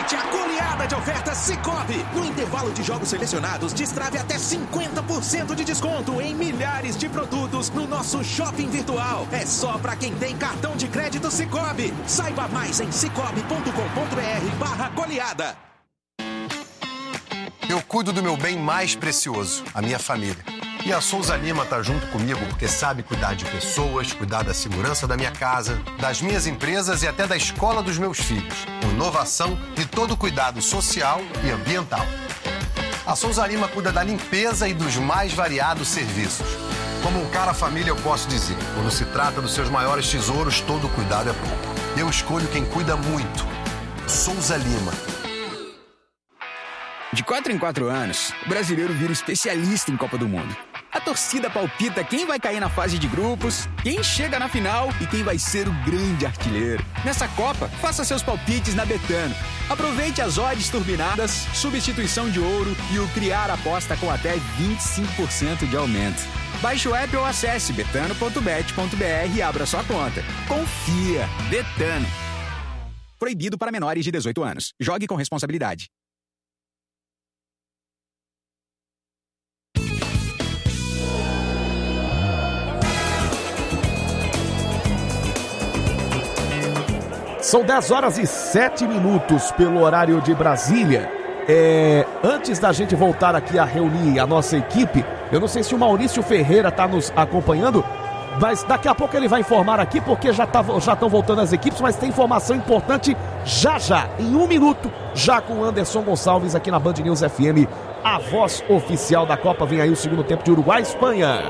Aproveite a goleada de ofertas Sicoob. No intervalo de jogos selecionados, destrave até 50% de desconto em milhares de produtos no nosso shopping virtual. É só para quem tem cartão de crédito Sicoob. Saiba mais em cicobi.com.br/goleada. Eu cuido do meu bem mais precioso, a minha família. E a Souza Lima tá junto comigo porque sabe cuidar de pessoas, cuidar da segurança da minha casa, das minhas empresas e até da escola dos meus filhos. Com inovação e todo cuidado social e ambiental. A Souza Lima cuida da limpeza e dos mais variados serviços. Como um cara família, eu posso dizer, quando se trata dos seus maiores tesouros, todo cuidado é pouco. Eu escolho quem cuida muito. Souza Lima. De 4 em 4 anos, o brasileiro vira especialista em Copa do Mundo. A torcida palpita quem vai cair na fase de grupos, quem chega na final e quem vai ser o grande artilheiro. Nessa Copa, faça seus palpites na Betano. Aproveite as odds turbinadas, substituição de ouro e o criar aposta com até 25% de aumento. Baixe o app ou acesse betano.bet.br e abra sua conta. Confia! Betano. Proibido para menores de 18 anos. Jogue com responsabilidade. São 10h07 pelo horário de Brasília. Antes da gente voltar aqui a reunir a nossa equipe, eu não sei se o Maurício Ferreira está nos acompanhando, mas daqui a pouco ele vai informar aqui, porque já estão voltando as equipes, mas tem informação importante já, em 1 minuto, já com o Anderson Gonçalves aqui na Band News FM, a voz oficial da Copa. Vem aí o segundo tempo de Uruguai e Espanha.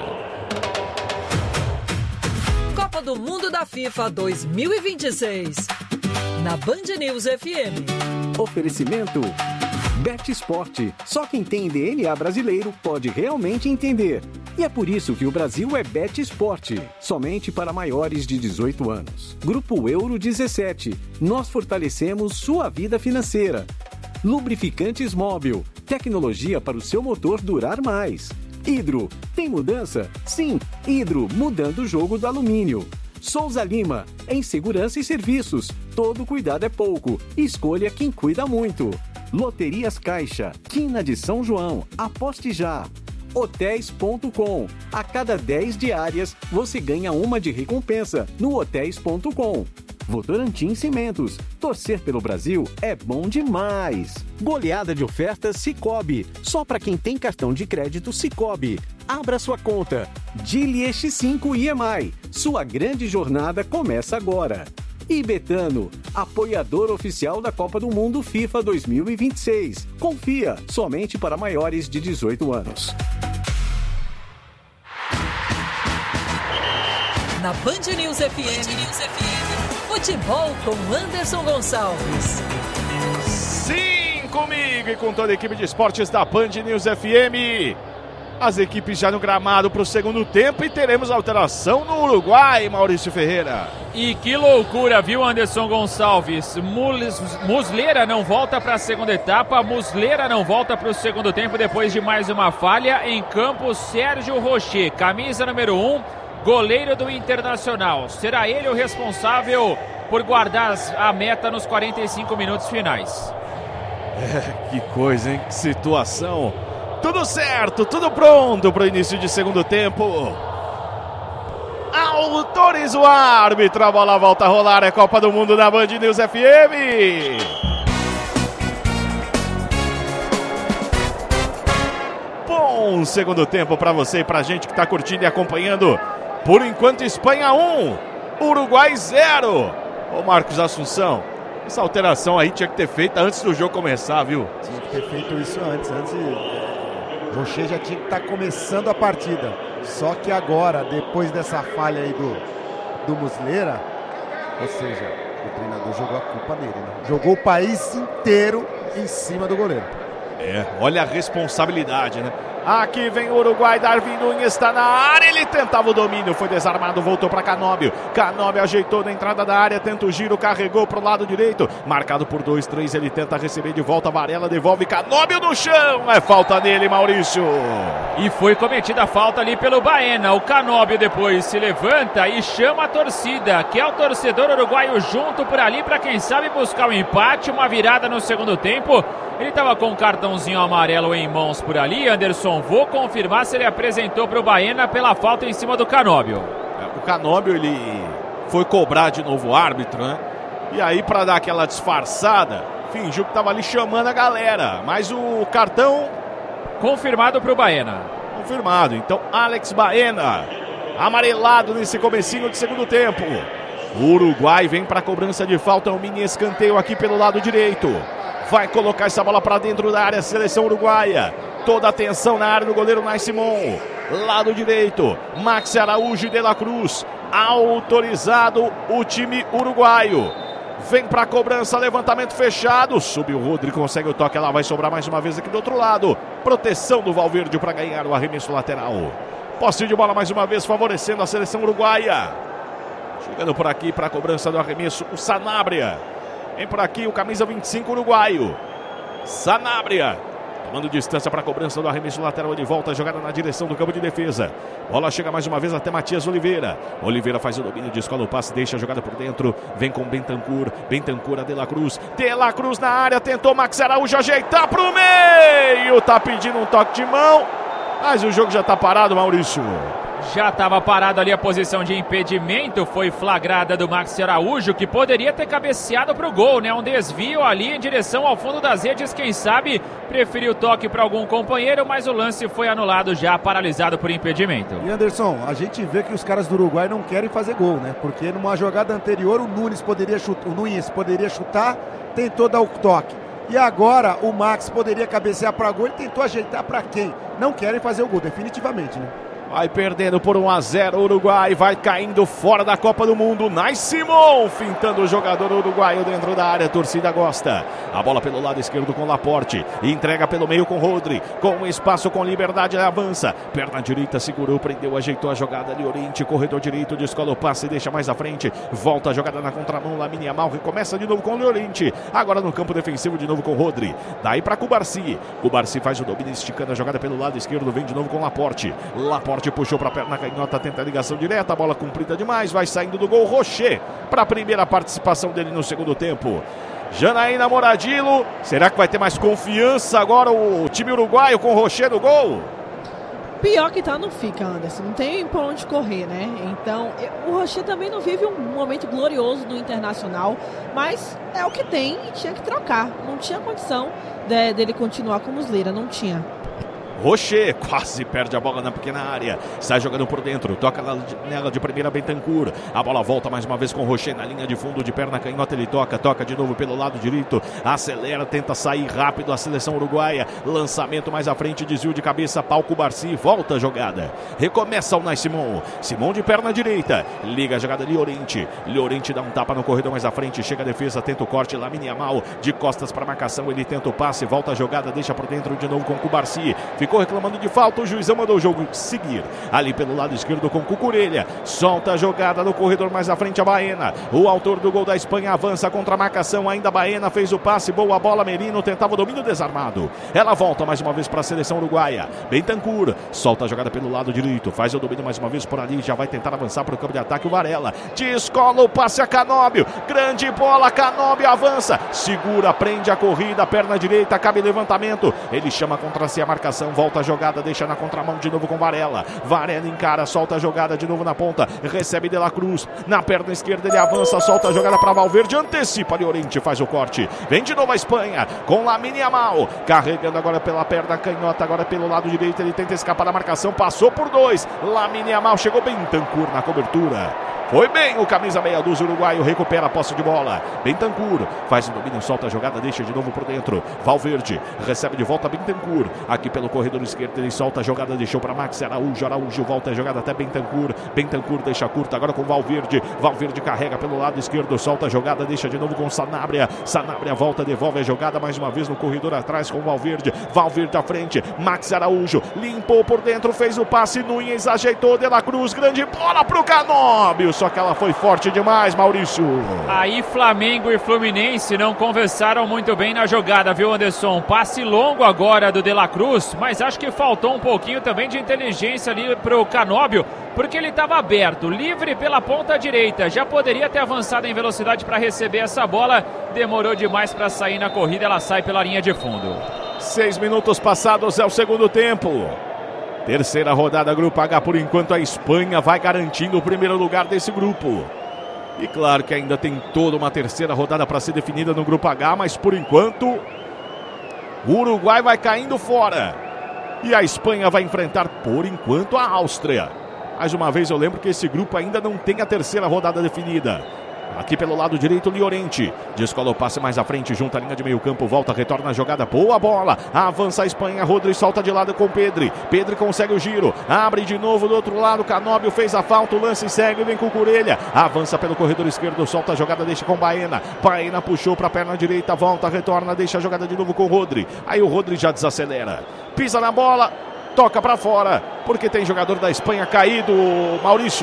Copa do Mundo da FIFA 2026, na Band News FM. Oferecimento Bet Esporte. Só quem tem DNA brasileiro pode realmente entender. E é por isso que o Brasil é Bet Esporte, somente para maiores de 18 anos. Grupo Euro 17. Nós fortalecemos sua vida financeira. Lubrificantes Móbil. Tecnologia para o seu motor durar mais. Hidro. Tem mudança? Sim, Hidro, mudando o jogo do alumínio. Souza Lima, em segurança e serviços. Todo cuidado é pouco. Escolha quem cuida muito. Loterias Caixa, Quina de São João. Aposte já. Hotéis.com. A cada 10 diárias, você ganha uma de recompensa no Hotéis.com. Votorantim Cimentos. Torcer pelo Brasil é bom demais. Goleada de ofertas Sicoob. Só para quem tem cartão de crédito Sicoob. Abra sua conta. Dili X5 IMI. Sua grande jornada começa agora. E Betano, apoiador oficial da Copa do Mundo FIFA 2026. Confia, somente para maiores de 18 anos. Na Band News FM, futebol com Anderson Gonçalves. Sim, comigo e com toda a equipe de esportes da Band News FM. As equipes já no gramado para o segundo tempo e teremos alteração no Uruguai, Maurício Ferreira. E que loucura, viu, Anderson Gonçalves? Muslera não volta para a segunda etapa, Muslera não volta para o segundo tempo depois de mais uma falha. Em campo, Sérgio Rocher, camisa número 1, goleiro do Internacional. Será ele o responsável por guardar a meta nos 45 minutos finais. Que coisa, hein? Que situação. Tudo certo, tudo pronto para o início de segundo tempo. Autoriza o árbitro, a bola volta a rolar, é Copa do Mundo na Band News FM. Bom segundo tempo para você e para a gente que está curtindo e acompanhando. Por enquanto, Espanha 1, Uruguai 0. Ô Marcos Assunção, essa alteração aí tinha que ter feito antes do jogo começar, viu? Tinha que ter feito isso antes Rocher já tinha que estar começando a partida. Só que agora, depois dessa falha aí do Muslera, ou seja, o treinador jogou a culpa nele, né? Jogou o país inteiro em cima do goleiro. Olha a responsabilidade, né? Aqui vem o Uruguai, Darwin Núñez está na área, ele tentava o domínio, foi desarmado, voltou para Canóbio. Canóbio ajeitou na entrada da área, tenta o giro, carregou para o lado direito, marcado por 2-3, ele tenta receber de volta, Varela devolve, Canóbio no chão, é falta nele, Maurício. E foi cometida a falta ali pelo Baena, o Canóbio depois se levanta e chama a torcida, que é o torcedor uruguaio junto por ali para quem sabe buscar um empate, uma virada no segundo tempo. Ele estava com um cartãozinho amarelo em mãos por ali, Anderson, vou confirmar se ele apresentou para o Baena pela falta em cima do Canóbio. O Canóbio, ele foi cobrar de novo o árbitro, né? E aí, para dar aquela disfarçada, fingiu que estava ali chamando a galera, mas o cartão... Confirmado para o Baena. Confirmado, então Alex Baena, amarelado nesse comecinho de segundo tempo. O Uruguai vem para a cobrança de falta, um mini escanteio aqui pelo lado direito. Vai colocar essa bola para dentro da área, seleção uruguaia. Toda a atenção na área do goleiro Nai Simon. Lado direito, Maxi Araújo e De La Cruz. Autorizado o time uruguaio. Vem para a cobrança, levantamento fechado. Subiu o Rodri, consegue o toque. Ela vai sobrar mais uma vez aqui do outro lado. Proteção do Valverde para ganhar o arremesso lateral. Posse de bola mais uma vez, favorecendo a seleção uruguaia. Chegando por aqui para a cobrança do arremesso, o Sanabria. Vem por aqui o camisa 25 uruguaio. Sanabria. Tomando distância para a cobrança do arremesso lateral. Ele volta a jogada na direção do campo de defesa. Bola chega mais uma vez até Matias Oliveira. Oliveira faz o domínio, descola o passe, deixa a jogada por dentro. Vem com Bentancur. Bentancur a De La Cruz. De La Cruz na área. Tentou Max Araújo ajeitar para o meio. Tá pedindo um toque de mão. Mas o jogo já tá parado, Maurício. Já estava parado ali a posição de impedimento, foi flagrada do Maxi Araújo, que poderia ter cabeceado para o gol, né? Um desvio ali em direção ao fundo das redes, quem sabe preferiu toque para algum companheiro, mas o lance foi anulado já, paralisado por impedimento. E Anderson, a gente vê que os caras do Uruguai não querem fazer gol, né? Porque numa jogada anterior o Núñez poderia chutar, tentou dar o toque. E agora o Max poderia cabecear para gol, ele tentou ajeitar para quem? Não querem fazer o gol, definitivamente, né? Vai perdendo por 1-0 o Uruguai, vai caindo fora da Copa do Mundo. Nai Simon fintando o jogador uruguaio dentro da área, a torcida gosta. A bola pelo lado esquerdo com Laporte, entrega pelo meio com Rodri, com espaço, com liberdade, ele avança. Perna direita, segurou, prendeu, ajeitou a jogada ali, Oriente, corredor direito, descola o passe, deixa mais à frente. Volta a jogada na contramão, Lamine Yamal, recomeça de novo com o Oriente. Agora no campo defensivo de novo com Rodri. Daí para Cubarsi. Cubarsi faz o domínio, esticando a jogada pelo lado esquerdo, vem de novo com Laporte. Laporte puxou para a perna canhota, tenta a ligação direta, a bola comprida demais, vai saindo do gol. Rocher para a primeira participação dele no segundo tempo. Janaína Moradillo, será que vai ter mais confiança agora o time uruguaio com o Rocher no gol? Pior que tá, não fica, Anderson, não tem por onde correr, né? Então, o Rocher também não vive um momento glorioso do Internacional, mas é o que tem e tinha que trocar, não tinha condição dele continuar com o Muslera, não tinha. Rocher quase perde a bola na pequena área, sai jogando por dentro, toca nela de primeira Bentancur, a bola volta mais uma vez com Rocher na linha de fundo, de perna canhota ele toca de novo pelo lado direito, acelera, tenta sair rápido a seleção uruguaia, lançamento mais à frente, desvio de cabeça, pau Cubarsi, volta a jogada, recomeça o Nai Simon, Simon de perna direita, liga a jogada de Llorente, Llorente dá um tapa no corredor mais à frente, chega a defesa, tenta o corte, Lamine Yamal, de costas para marcação, ele tenta o passe, volta a jogada, deixa por dentro de novo com Cubarsi, ficou reclamando de falta, o juizão mandou o jogo seguir, ali pelo lado esquerdo com Cucurella, solta a jogada no corredor mais à frente a Baena, o autor do gol da Espanha avança contra a marcação, ainda a Baena fez o passe, boa bola, Merino tentava o domínio desarmado, ela volta mais uma vez para a seleção uruguaia, Bentancur, solta a jogada pelo lado direito, faz o domínio mais uma vez por ali, já vai tentar avançar para o campo de ataque o Varela, descola o passe a Canóbio, grande bola, Canóbio avança, segura, prende a corrida, perna direita, cabe levantamento, ele chama contra si a marcação, volta a jogada, deixa na contramão de novo com Varela, Varela encara, solta a jogada de novo na ponta, recebe De La Cruz, na perna esquerda ele avança, solta a jogada para Valverde, antecipa de Oriente, faz o corte, vem de novo a Espanha, com Lamine Yamal, carregando agora pela perna canhota, agora pelo lado direito, ele tenta escapar da marcação, passou por dois, Lamine Yamal, chegou Bentancur na cobertura, Foi bem o camisa meia dúzia uruguaio, recupera a posse de bola. Bentancur faz o domínio, solta a jogada, deixa de novo por dentro. Valverde recebe de volta Bentancur. Aqui pelo corredor esquerdo, ele solta a jogada, deixou para Max Araújo. Araújo volta a jogada até Bentancur. Bentancur deixa curta agora com Valverde. Valverde carrega pelo lado esquerdo, solta a jogada, deixa de novo com Sanabria. Sanabria volta, devolve a jogada mais uma vez no corredor atrás com Valverde. Valverde à frente, Max Araújo limpou por dentro, fez o passe, Nunes ajeitou, De La Cruz, grande bola pro Canóbio. Só que ela foi forte demais, Maurício. Aí Flamengo e Fluminense não conversaram muito bem na jogada, viu, Anderson? Passe longo agora do De La Cruz, mas acho que faltou um pouquinho também de inteligência ali pro Canóbio, porque ele estava aberto, livre pela ponta direita. Já poderia ter avançado em velocidade para receber essa bola. Demorou demais para sair na corrida, ela sai pela linha de fundo. 6 minutos passados, é o segundo tempo. Terceira rodada, Grupo H, por enquanto a Espanha vai garantindo o primeiro lugar desse grupo. E claro que ainda tem toda uma terceira rodada para ser definida no Grupo H, mas por enquanto o Uruguai vai caindo fora. E a Espanha vai enfrentar, por enquanto, a Áustria. Mais uma vez eu lembro que esse grupo ainda não tem a terceira rodada definida. Aqui pelo lado direito, Llorente. Descola o passe mais à frente, junta a linha de meio campo, volta, retorna a jogada, boa bola. Avança a Espanha, Rodri solta de lado com Pedri. Pedri consegue o giro, abre de novo do outro lado, Canóbio fez a falta, o lance segue, vem com o Curelha. Avança pelo corredor esquerdo, solta a jogada, deixa com Baena. Baena puxou para a perna direita, volta, retorna, deixa a jogada de novo com o Rodri. Aí o Rodri já desacelera, pisa na bola, toca para fora, porque tem jogador da Espanha caído, Maurício.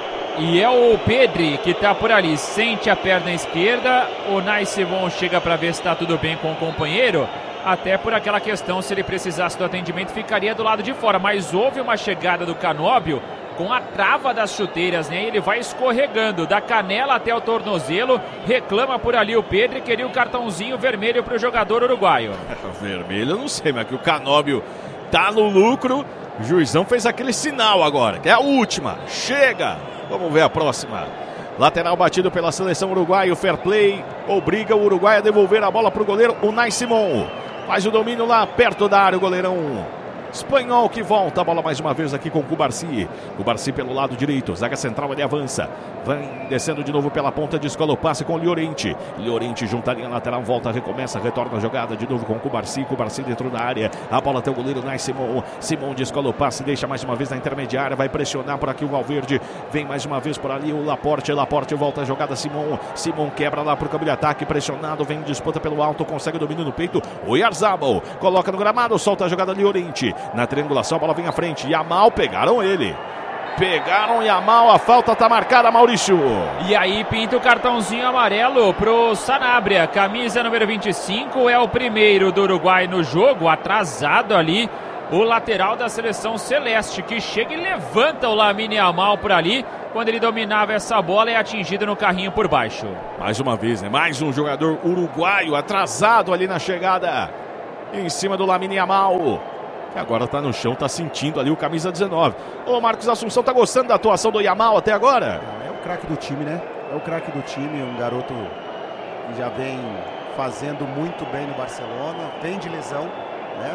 E é o Pedri que está por ali, sente a perna esquerda, o Nai Simon chega para ver se está tudo bem com o companheiro, até por aquela questão, se ele precisasse do atendimento, ficaria do lado de fora, mas houve uma chegada do Canóbio com a trava das chuteiras, né? Ele vai escorregando da canela até o tornozelo, reclama por ali o Pedri, queria o cartãozinho vermelho para o jogador uruguaio. Vermelho eu não sei, mas que o Canóbio tá no lucro, o juizão fez aquele sinal agora, que é a última, chega! Vamos ver a próxima. Lateral batido pela seleção uruguaia. O fair play obriga o Uruguai a devolver a bola para o goleiro Unai Simon. Faz o domínio lá perto da área o goleirão espanhol que volta a bola mais uma vez aqui com o Cubarsi. Cubarsi pelo lado direito. Zaga central, ele avança. Vai descendo de novo pela ponta, descola o passe com o Llorente. Llorente junta a linha lateral, volta, recomeça, retorna a jogada de novo com o Cubarsi. Cubarsi dentro da área. A bola até o goleiro Nai Simon. Simon descola o passe, deixa mais uma vez na intermediária. Vai pressionar por aqui o Valverde. Vem mais uma vez por ali o Laporte. Laporte volta a jogada. Simon quebra lá pro campo de ataque. Pressionado, vem disputa pelo alto. Consegue o domínio no peito. O Oyarzabal coloca no gramado, solta a jogada de Llorente. Na triangulação, a bola vem à frente. Yamal, pegaram ele. Pegaram Yamal, a falta tá marcada, Maurício. E aí pinta o cartãozinho amarelo pro Sanabria. Camisa número 25, é o primeiro do Uruguai no jogo, atrasado ali. O lateral da seleção celeste, que chega e levanta o Lamine Yamal por ali. Quando ele dominava essa bola, é atingido no carrinho por baixo. Mais uma vez, né? Mais um jogador uruguaio atrasado ali na chegada. Em cima do Lamine Yamal. Que agora tá no chão, tá sentindo ali o camisa 19. Ô Marcos Assunção, tá gostando da atuação do Yamal até agora? É o craque do time, né? É o craque do time, um garoto que já vem fazendo muito bem no Barcelona. Vem de lesão, né?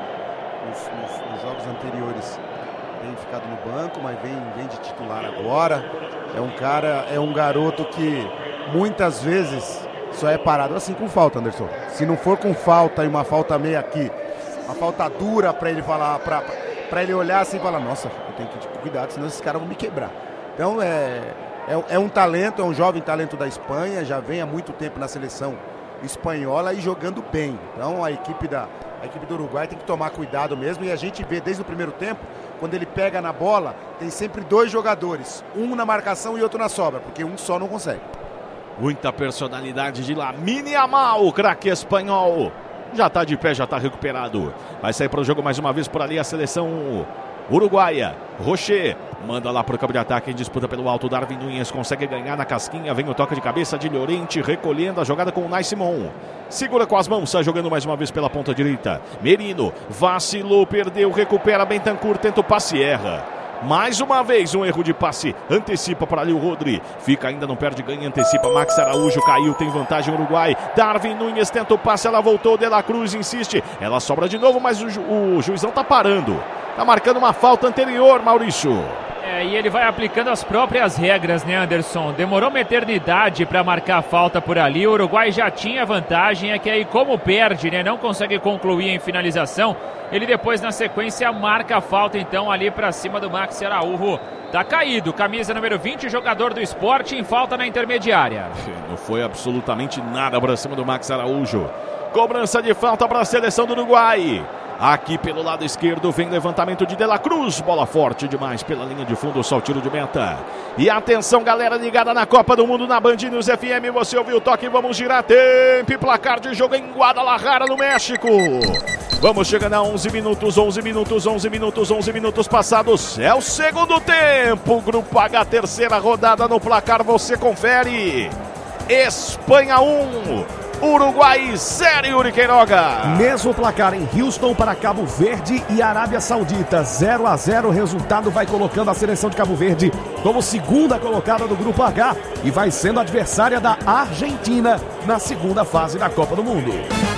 Nos jogos anteriores tem ficado no banco, mas vem de titular agora. É um garoto que muitas vezes só é parado assim com falta, Anderson. Se não for com falta e uma falta meia aqui, uma falta dura para ele falar, para ele olhar assim e falar, nossa, eu tenho que ter cuidado, senão esses caras vão me quebrar. Então é um talento, é um jovem talento da Espanha, já vem há muito tempo na seleção espanhola e jogando bem. Então a equipe do Uruguai tem que tomar cuidado mesmo, e a gente vê desde o primeiro tempo, quando ele pega na bola, tem sempre dois jogadores, um na marcação e outro na sobra, porque um só não consegue. Muita personalidade de Lamine Yamal, o craque espanhol. Já está de pé, já está recuperado. Vai sair para o jogo mais uma vez por ali a seleção uruguaia. Rocher manda lá para o campo de ataque, em disputa pelo alto. Darwin Nunes consegue ganhar na casquinha. Vem o toque de cabeça de Llorente, recolhendo a jogada com o Nai Simon. Segura com as mãos, sai jogando mais uma vez pela ponta direita. Merino vacilou, perdeu, recupera. Bentancur tenta o passe, erra. Mais uma vez um erro de passe, antecipa para ali o Rodri, fica ainda, não perde, ganha, antecipa, Max Araújo caiu, tem vantagem Uruguai, Darwin Nunes tenta o passe, ela voltou, De La Cruz insiste, ela sobra de novo, mas o juizão tá parando, tá marcando uma falta anterior, Maurício. E ele vai aplicando as próprias regras, né, Anderson? Demorou uma eternidade para marcar a falta por ali. O Uruguai já tinha vantagem, é que aí como perde, né, não consegue concluir em finalização, ele depois na sequência marca a falta então ali para cima do Maxi Araújo. Tá caído, camisa número 20, jogador do Sport, em falta na intermediária. Não foi absolutamente nada para cima do Maxi Araújo. Cobrança de falta para a seleção do Uruguai. Aqui pelo lado esquerdo vem levantamento de De La Cruz. Bola forte demais pela linha de fundo, só o tiro de meta. E atenção, galera ligada na Copa do Mundo na Band News FM. Você ouviu o toque, vamos girar tempo e placar de jogo em Guadalajara, no México. Vamos chegando a 11 minutos passados. É o segundo tempo. Grupo H, terceira rodada no placar, você confere. Espanha 1. Uruguai 0, Yuri Queiroga. Mesmo placar em Houston para Cabo Verde e Arábia Saudita, 0-0. O resultado vai colocando a seleção de Cabo Verde como segunda colocada do Grupo H e vai sendo adversária da Argentina na segunda fase da Copa do Mundo.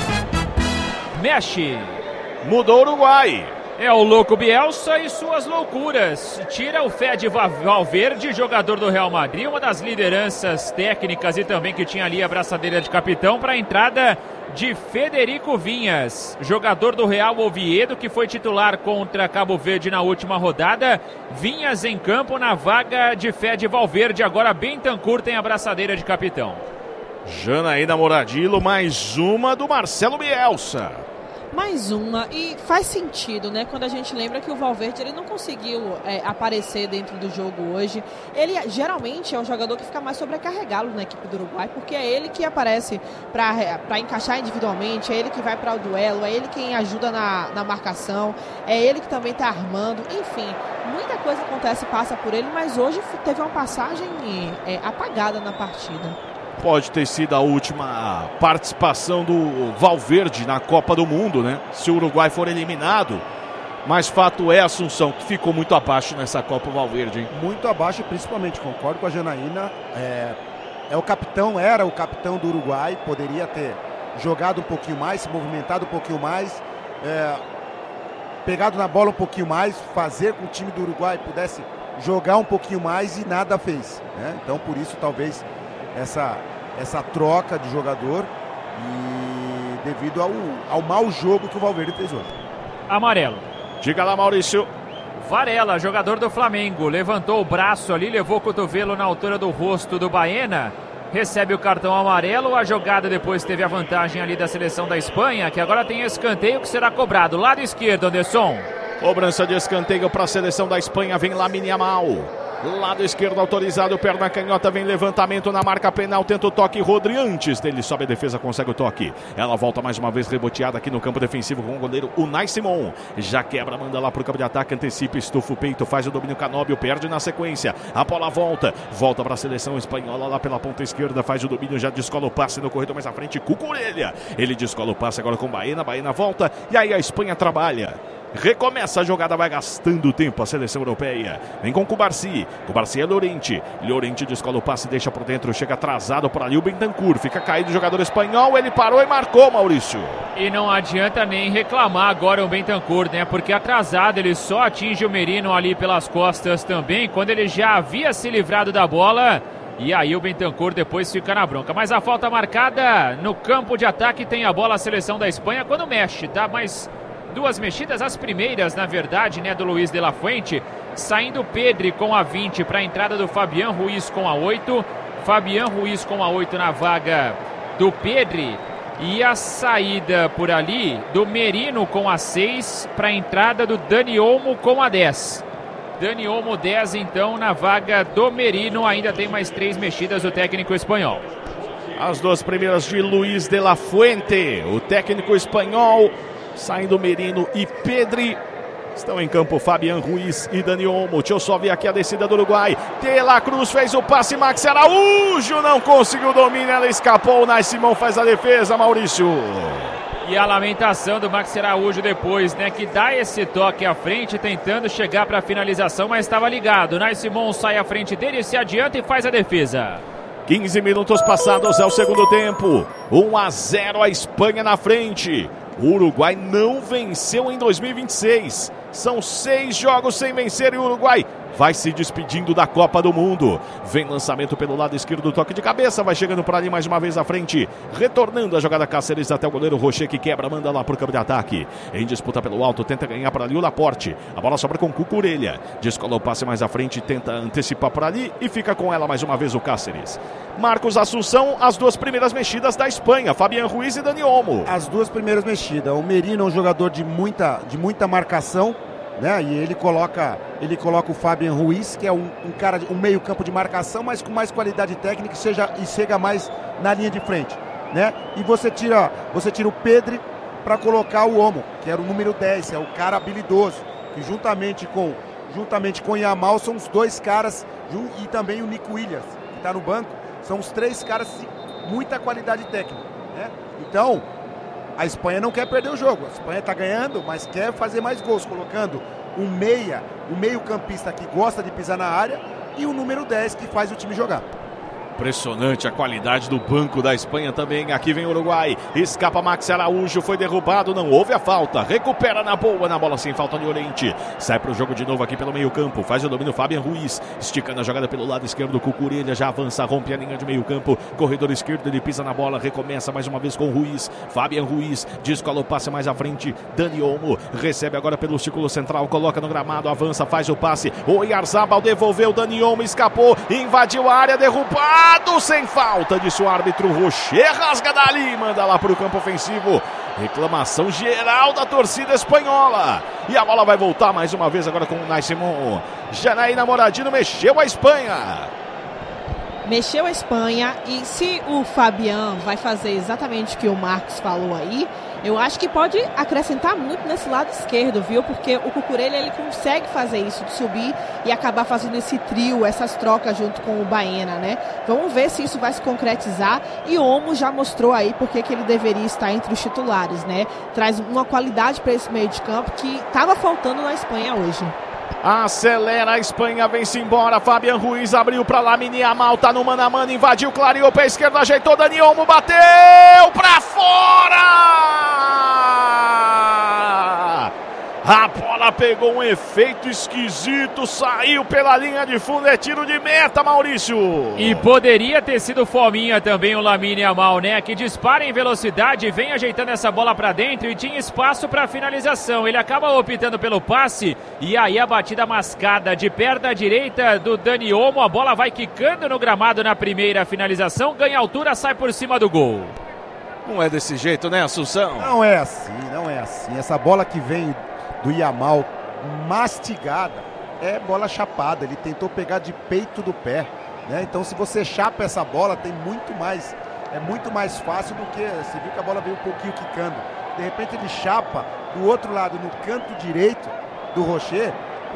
Mexe. Mudou o Uruguai. É o louco Bielsa e suas loucuras. Tira o Fede Valverde, jogador do Real Madrid, uma das lideranças técnicas e também que tinha ali a braçadeira de capitão, para a entrada de Federico Vinhas, jogador do Real Oviedo, que foi titular contra Cabo Verde na última rodada. Vinhas em campo na vaga de Fede Valverde. Agora Bentancur tem a braçadeira de capitão. Janaína Moradillo, mais uma do Marcelo Bielsa. Mais uma, e faz sentido, né? Quando a gente lembra que o Valverde ele não conseguiu aparecer dentro do jogo hoje. Ele geralmente é um jogador que fica mais sobrecarregado na equipe do Uruguai, porque é ele que aparece para encaixar individualmente, é ele que vai para o duelo, é ele quem ajuda na marcação, é ele que também está armando. Enfim, muita coisa acontece e passa por ele, mas hoje teve uma passagem apagada na partida. Pode ter sido a última participação do Valverde na Copa do Mundo, né? Se o Uruguai for eliminado. Mas fato é, Assunção, que ficou muito abaixo nessa Copa o Valverde, hein? Muito abaixo, principalmente, concordo com a Janaína. Era o capitão do Uruguai, poderia ter jogado um pouquinho mais, se movimentado um pouquinho mais, pegado na bola um pouquinho mais, fazer com que o time do Uruguai pudesse jogar um pouquinho mais e nada fez, né? Então, por isso, talvez essa troca de jogador e devido ao mau jogo que o Valverde fez hoje. Amarelo. Diga lá, Maurício. Varela, jogador do Flamengo, levantou o braço ali, levou o cotovelo na altura do rosto do Baena, recebe o cartão amarelo. A jogada depois teve a vantagem ali da seleção da Espanha, que agora tem escanteio que será cobrado. Lado esquerdo, Anderson. Cobrança de escanteio para a seleção da Espanha, vem Lamine Yamal. Lado esquerdo autorizado, perna canhota, vem levantamento na marca penal, tenta o toque, Rodri antes dele sobe a defesa, consegue o toque. Ela volta mais uma vez reboteada aqui no campo defensivo com o goleiro Unai Simon. Já quebra, manda lá pro campo de ataque, antecipa, estufa o peito, faz o domínio Canóbio, perde na sequência. A bola volta para a seleção espanhola lá pela ponta esquerda, faz o domínio, já descola o passe no corredor mais à frente, Cucurella. Ele descola o passe agora com Baena, Baena volta e aí a Espanha trabalha. Recomeça a jogada, vai gastando tempo a seleção europeia. Vem com Cubarsi. Cubarsi é Llorente. Llorente descola o passe, deixa por dentro. Chega atrasado por ali o Bentancur. Fica caído o jogador espanhol. Ele parou e marcou, Maurício. E não adianta nem reclamar agora o Bentancur, né? Porque atrasado ele só atinge o Merino ali pelas costas também, quando ele já havia se livrado da bola. E aí o Bentancur depois fica na bronca. Mas a falta marcada no campo de ataque, tem a bola a seleção da Espanha quando mexe, tá? Mas duas mexidas, as primeiras, na verdade, né, do Luiz de la Fuente, saindo Pedri com a 20 para a entrada do Fabián Ruiz com a 8. Fabián Ruiz com a 8 na vaga do Pedri. E a saída por ali do Merino com a 6 para a entrada do Dani Olmo com a 10. Dani Olmo 10, então, na vaga do Merino. Ainda tem mais 3 mexidas do técnico espanhol. As duas primeiras de Luiz de la Fuente, o técnico espanhol. Saindo Merino e Pedri. Estão em campo Fabián Ruiz e Dani Olmo. Deixa eu só ver aqui a descida do Uruguai. De La Cruz fez o passe, Maxi Araújo não conseguiu o domínio, ela escapou. O Unai Simon faz a defesa, Maurício. E a lamentação do Maxi Araújo depois, né, que dá esse toque à frente, tentando chegar para a finalização, mas estava ligado. O Unai Simon sai à frente dele, se adianta e faz a defesa. 15 minutos passados, é o segundo tempo. 1-0 a Espanha na frente. O Uruguai não venceu em 2026. São 6 jogos sem vencer e o Uruguai vai se despedindo da Copa do Mundo. Vem lançamento pelo lado esquerdo, toque de cabeça, vai chegando por ali mais uma vez à frente, retornando a jogada Cáceres até o goleiro Rocher, que quebra, manda lá pro campo de ataque. Em disputa pelo alto, tenta ganhar por ali o Laporte. A bola sobra com Cucurella. Descola o passe mais à frente, tenta antecipar por ali e fica com ela mais uma vez o Cáceres. Marcos Assunção, as duas primeiras mexidas da Espanha, Fabián Ruiz e Dani Olmo. As duas primeiras mexidas. O Merino é um jogador de muita marcação, né? E ele coloca o Fabián Ruiz, que é um cara, um meio campo de marcação, mas com mais qualidade técnica e chega mais na linha de frente, né? E você tira o Pedri para colocar o Olmo, que era o número 10, é o cara habilidoso, que juntamente com o Yamal são os dois caras, e também o Nico Williams, que está no banco, são os três caras de muita qualidade técnica, né? Então, a Espanha não quer perder o jogo. A Espanha está ganhando, mas quer fazer mais gols, colocando um meio-campista que gosta de pisar na área e o número 10 que faz o time jogar. Impressionante a qualidade do banco da Espanha também. Aqui vem o Uruguai, escapa Maxi Araújo, foi derrubado, não houve a falta, recupera na boa, na bola sem falta de Llorente, sai pro jogo de novo aqui pelo meio campo, faz o domínio Fabián Ruiz, esticando a jogada pelo lado esquerdo, Cucurella já avança, rompe a linha de meio campo, corredor esquerdo, ele pisa na bola, recomeça mais uma vez com Ruiz, Fabián Ruiz, descola o passe mais à frente, Dani Olmo, recebe agora pelo círculo central, coloca no gramado, avança, faz o passe, Oyarzabal devolveu, Dani Olmo escapou, invadiu a área, derrubado, sem falta, disse o árbitro. Rocher rasga dali, manda lá para o campo ofensivo. Reclamação geral da torcida espanhola. E a bola vai voltar mais uma vez agora com o Unai Simón. Janaína Moradino mexeu a Espanha. Mexeu a Espanha, e se o Fabián vai fazer exatamente o que o Marcos falou aí, eu acho que pode acrescentar muito nesse lado esquerdo, viu? Porque o Cucurella, ele consegue fazer isso, de subir e acabar fazendo esse trio, essas trocas junto com o Baena, né? Vamos ver se isso vai se concretizar, e o Olmo já mostrou aí porque que ele deveria estar entre os titulares, né? Traz uma qualidade para esse meio de campo que estava faltando na Espanha hoje. Acelera a Espanha, vem-se embora. Fabián Ruiz abriu para Lamine Yamal, tá no mano a mano, invadiu, clareou, pé esquerdo, ajeitou, Dani Olmo bateu para fora! A bola pegou um efeito esquisito, saiu pela linha de fundo, é tiro de meta, Maurício. E poderia ter sido fominha também o Lamine Yamal, né? Que dispara em velocidade, vem ajeitando essa bola para dentro e tinha espaço para finalização. Ele acaba optando pelo passe e aí a batida mascada de perna direita do Dani Olmo. A bola vai quicando no gramado na primeira finalização, ganha altura, sai por cima do gol. Não é desse jeito, né, Assunção? Não é assim. Essa bola que vem do Yamal mastigada é bola chapada, ele tentou pegar de peito do pé, né? Então se você chapa essa bola é muito mais fácil do que, você viu que a bola veio um pouquinho quicando, de repente ele chapa do outro lado, no canto direito do Rocher,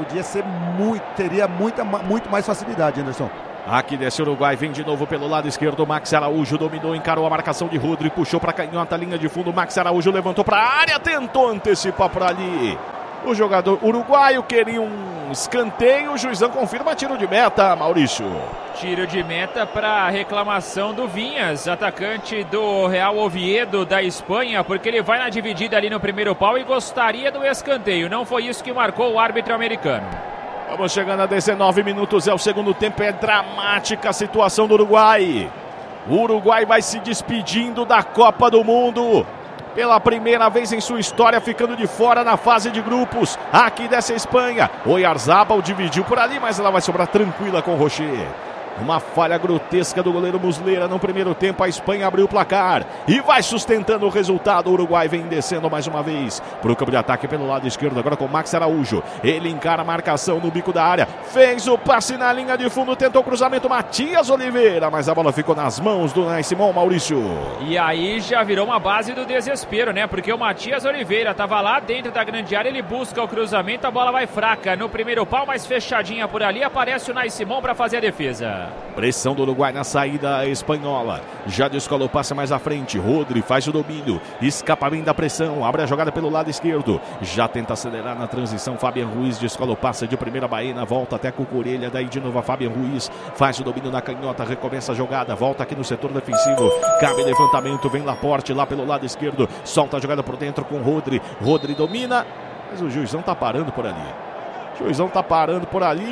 teria muito mais facilidade, Anderson. Aqui desce o Uruguai, vem de novo pelo lado esquerdo, Maxi Araújo dominou, encarou a marcação de Rodri, puxou para canhota, linha de fundo, Maxi Araújo levantou para a área, tentou antecipar por ali. O jogador uruguaio queria um escanteio, o juizão confirma tiro de meta, Maurício. Tiro de meta para reclamação do Vinhas, atacante do Real Oviedo da Espanha, porque ele vai na dividida ali no primeiro pau e gostaria do escanteio. Não foi isso que marcou o árbitro americano. Vamos chegando a 19 minutos, é o segundo tempo, é dramática a situação do Uruguai. O Uruguai vai se despedindo da Copa do Mundo. Pela primeira vez em sua história, ficando de fora na fase de grupos. Aqui desce a Espanha. Oyarzabal dividiu por ali, mas ela vai sobrar tranquila com o Rocher. Uma falha grotesca do goleiro Muslera no primeiro tempo. A Espanha abriu o placar e vai sustentando o resultado. O Uruguai vem descendo mais uma vez para o campo de ataque pelo lado esquerdo, agora com Maxi Araújo. Ele encara a marcação no bico da área, fez o passe na linha de fundo, tentou o cruzamento Matias Oliveira, mas a bola ficou nas mãos do Unai Simón, Maurício. E aí já virou uma base do desespero, né? Porque o Matias Oliveira estava lá dentro da grande área, ele busca o cruzamento, a bola vai fraca no primeiro pau, mas fechadinha por ali, aparece o Unai Simón para fazer a defesa. Pressão do Uruguai na saída espanhola. Já descolou o passe mais à frente. Rodri faz o domínio. Escapa bem da pressão. Abre a jogada pelo lado esquerdo. Já tenta acelerar na transição. Fabián Ruiz descola o passe de primeira Baena. Volta até Cucurella. Daí de novo a Fabián Ruiz. Faz o domínio na canhota. Recomeça a jogada. Volta aqui no setor defensivo. Cabe levantamento. Vem Laporte lá pelo lado esquerdo. Solta a jogada por dentro com Rodri. Rodri domina. Mas o juizão tá parando por ali.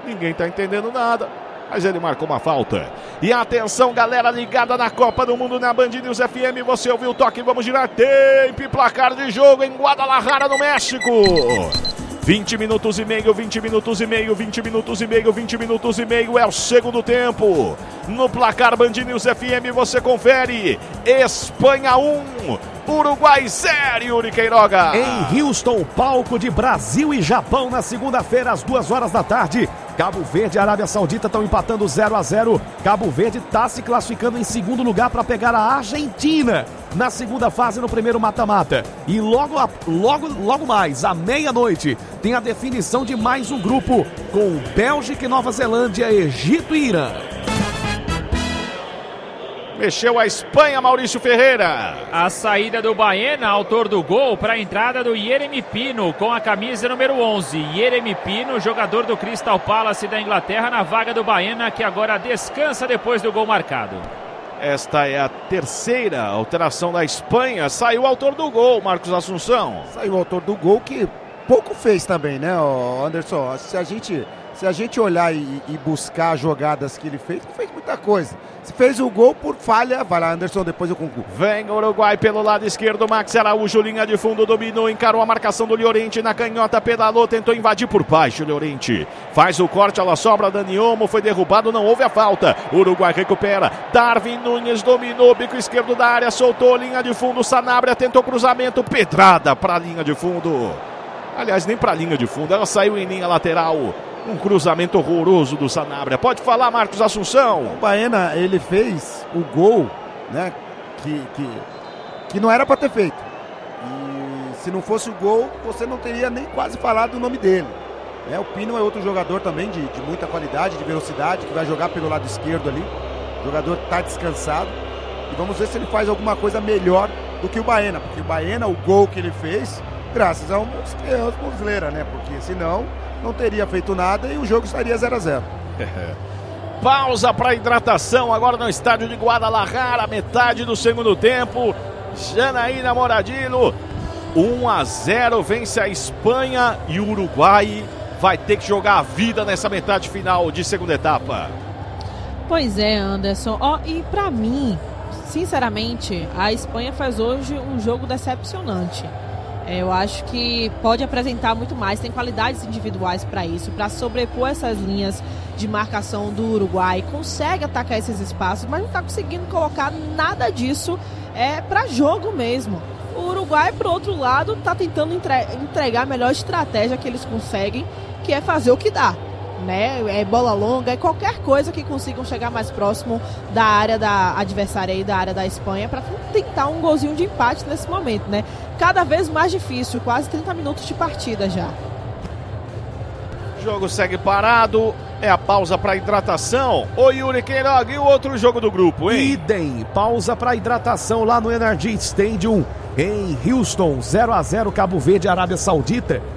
Ninguém tá entendendo nada. Mas ele marcou uma falta. E atenção, galera ligada na Copa do Mundo na Band News FM. Você ouviu o toque, vamos girar tempo e placar de jogo em Guadalajara, no México. 20 minutos e meio, 20 minutos e meio, 20 minutos e meio, 20 minutos e meio é o segundo tempo. No placar Band News FM você confere. Espanha 1, Uruguai 0, Yuri Queiroga. Em Houston, palco de Brasil e Japão na segunda-feira às 2 da tarde. Cabo Verde e Arábia Saudita estão empatando 0-0. Cabo Verde está se classificando em segundo lugar para pegar a Argentina na segunda fase no primeiro mata-mata. E logo mais, à meia-noite, tem a definição de mais um grupo com Bélgica e Nova Zelândia, Egito e Irã. Mexeu a Espanha, Maurício Ferreira. A saída do Baena, autor do gol, para a entrada do Yeremy Pino, com a camisa número 11. Yeremy Pino, jogador do Crystal Palace da Inglaterra, na vaga do Baena, que agora descansa depois do gol marcado. Esta é a terceira alteração da Espanha. Saiu o autor do gol, Marcos Assunção. Saiu o autor do gol, que pouco fez também, né, Anderson? Se a gente olhar e buscar jogadas que ele fez, não fez muita coisa. Se fez o gol por falha, vai lá, Anderson, depois eu concluo. Vem o Uruguai pelo lado esquerdo, Max Araújo, linha de fundo, dominou, encarou a marcação do Llorente na canhota, pedalou, tentou invadir por baixo, Llorente. Faz o corte, ela sobra, Dani Olmo, foi derrubado, não houve a falta. Uruguai recupera, Darwin Nunes dominou, bico esquerdo da área, soltou, linha de fundo, Sanabria tentou cruzamento, pedrada para a linha de fundo. Aliás, nem para a linha de fundo, ela saiu em linha lateral. Um cruzamento horroroso do Sanabria. Pode falar, Marcos Assunção. O Baena, ele fez o gol, né, que não era para ter feito. E se não fosse o gol, você não teria nem quase falado o nome dele. O Pino é outro jogador também de muita qualidade, de velocidade, que vai jogar pelo lado esquerdo ali. O jogador está descansado. E vamos ver se ele faz alguma coisa melhor do que o Baena. Porque o Baena, o gol que ele fez, graças ao Muslera, né? Porque senão não teria feito nada e o jogo estaria 0-0. Pausa para hidratação agora no estádio de Guadalajara, metade do segundo tempo. Janaína Moradillo, 1-0, vence a Espanha e o Uruguai vai ter que jogar a vida nessa metade final de segunda etapa. Pois é, Anderson. E para mim, sinceramente, a Espanha faz hoje um jogo decepcionante. Eu acho que pode apresentar muito mais, tem qualidades individuais para isso, para sobrepor essas linhas de marcação do Uruguai, consegue atacar esses espaços, mas não está conseguindo colocar nada disso para jogo mesmo. O Uruguai, por outro lado, está tentando entregar a melhor estratégia que eles conseguem, que é fazer o que dá. Né? É bola longa, é qualquer coisa que consigam chegar mais próximo da área da adversária e da área da Espanha para tentar um golzinho de empate nesse momento, né? Cada vez mais difícil, quase 30 minutos de partida já. O jogo segue parado, é a pausa para hidratação. Ô Yuri Queiroga, e o outro jogo do grupo, hein? Idem, pausa para hidratação lá no Energy Stadium em Houston, 0-0 Cabo Verde e Arábia Saudita.